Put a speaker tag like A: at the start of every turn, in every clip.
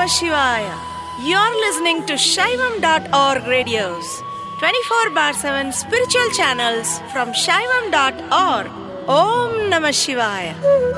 A: Namah Shivaya. You're listening to Shaivam.org radios, 24/7 spiritual channels from Shaivam.org. Om Namah Shivaya.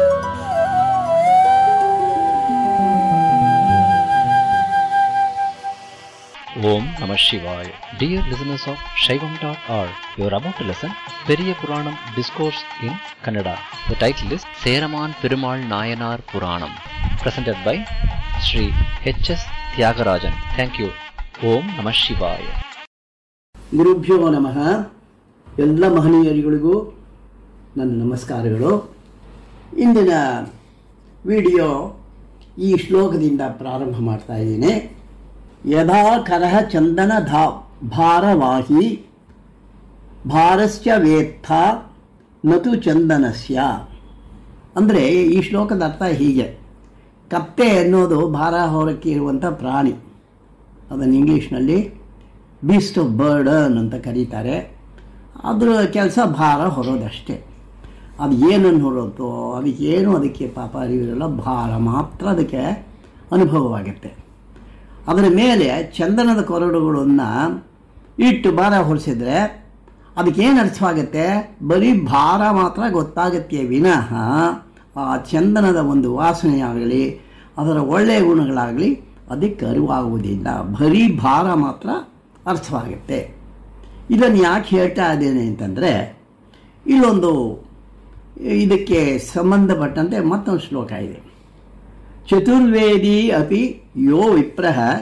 B: Om Namah Shivaya. Dear listeners of Shaivam.org, you are about to listen Periya Puranam Discourse in Kannada. The title is Seraman Perumal Nayanar Puranam, presented by Sri H.S. Tyagarajan. Thank you. Om Namah Shivaya.
C: ಗುರುಭ್ಯೋ ನಮಃ. ಎಲ್ಲ ಮಹನೀಯರಿಗಳಿಗೂ ನನ್ನ ನಮಸ್ಕಾರಗಳು. ಇಂದಿನ video ಈ ಶ್ಲೋಕದಿಂದ ಪ್ರಾರಂಭ ಮಾಡ್ತಾ ಇದ್ದೀನಿ. ಯದಾ ಕರಹ ಚಂದನ ಭಾರವಾಹಿ ಭಾರಸ್ಯ ವೇತ್ಥ ನತು ಚಂದನಸ್ಯ. ಅಂದರೆ ಈ ಶ್ಲೋಕದ ಅರ್ಥ ಹೀಗೆ: ಕತ್ತೆ ಅನ್ನೋದು ಭಾರ ಹೊರಕ್ಕೆ ಇರುವಂಥ ಪ್ರಾಣಿ. ಅದನ್ನು ಇಂಗ್ಲೀಷ್ನಲ್ಲಿ ಬೀಸ್ಟ್ ಆಫ್ ಬರ್ಡನ್ ಅಂತ ಕರೀತಾರೆ. ಅದರ ಕೆಲಸ ಭಾರ ಹೊರೋದಷ್ಟೇ. ಅದು ಏನನ್ನು ಹೊರೋದು, ಅದಕ್ಕೆ ಪಾಪ ಅರಿವಿರಲ್ಲ, ಭಾರ ಮಾತ್ರ ಅದಕ್ಕೆ ಅನುಭವವಾಗುತ್ತೆ. ಅದರ ಮೇಲೆ ಚಂದನದ ಕೊರಡುಗಳನ್ನು ಇಟ್ಟು ಭಾರ ಹೊರಿಸಿದ್ರೆ ಅದಕ್ಕೇನು ಅರ್ಥವಾಗುತ್ತೆ? ಬರೀ ಭಾರ ಮಾತ್ರ ಗೊತ್ತಾಗುತ್ತೆ ವಿನಃ ಆ ಚಂದನದ ಒಂದು ವಾಸನೆಯಾಗಲಿ ಅದರ ಒಳ್ಳೆಯ ಗುಣಗಳಾಗಲಿ ಅದಕ್ಕೆ ಅರಿವಾಗುವುದಿಲ್ಲ. ಬರೀ ಭಾರ ಮಾತ್ರ ಅರ್ಥವಾಗುತ್ತೆ. ಇದನ್ನು ಯಾಕೆ ಹೇಳ್ತಾ ಇದ್ದೇನೆ ಅಂತಂದರೆ, ಇಲ್ಲೊಂದು ಇದಕ್ಕೆ ಸಂಬಂಧಪಟ್ಟಂತೆ ಮತ್ತೊಂದು ಶ್ಲೋಕ ಇದೆ. ಚತುರ್ವೇದಿ ಅಪಿ ಯೋ ವಿಪ್ರಃ